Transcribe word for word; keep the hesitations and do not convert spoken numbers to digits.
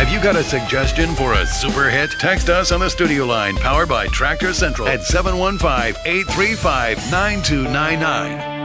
Have you got a suggestion for a super hit? Text us on the studio line powered by Tractor Central at seven one five, eight three five, nine two nine nine.